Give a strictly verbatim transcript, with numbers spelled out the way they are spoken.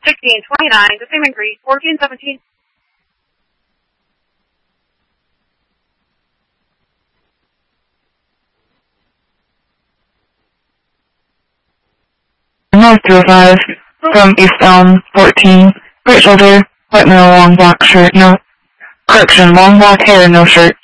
sixteen twenty-nine, the same in Greece, fourteen seventeen. North two oh five, from East Elm, fourteen, great shoulder, white male, long black shirt, no, correction, long black hair, no shirt.